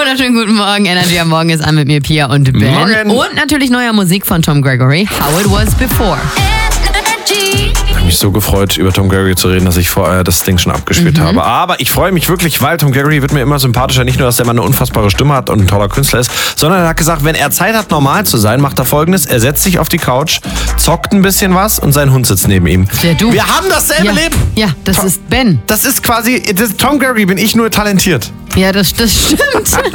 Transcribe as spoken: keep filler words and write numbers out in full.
Wunderschönen guten Morgen. Energy am Morgen ist an mit mir, Pia und Ben. Morgen. Und natürlich neuer Musik von Tom Gregory, How It Was Before. Ich habe mich so gefreut, über Tom Gregory zu reden, dass ich vorher das Ding schon abgespielt Mhm. habe. Aber ich freue mich wirklich, weil Tom Gregory wird mir immer sympathischer. Nicht nur, dass der Mann eine unfassbare Stimme hat und ein toller Künstler ist, sondern er hat gesagt, wenn er Zeit hat, normal zu sein, macht er Folgendes. Er setzt sich auf die Couch, zockt ein bisschen was und sein Hund sitzt neben ihm. Der du. Wir haben dasselbe Ja, Leben. ja, das Tom, ist Ben. Das ist quasi, das Tom Gregory bin ich nur talentiert. Ja, das, das stimmt.